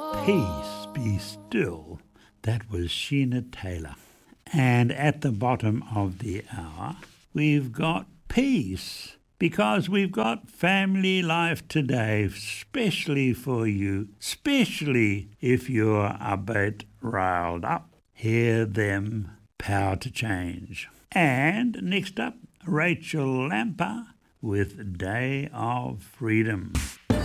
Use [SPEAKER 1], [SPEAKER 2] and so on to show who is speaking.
[SPEAKER 1] Peace be still. That was Sheena Taylor. And at the bottom of the hour, we've got peace because we've got family life today, especially for you, especially if you're a bit riled up. Hear them, Power to Change. And next up, Rachel Lamper with Day of Freedom.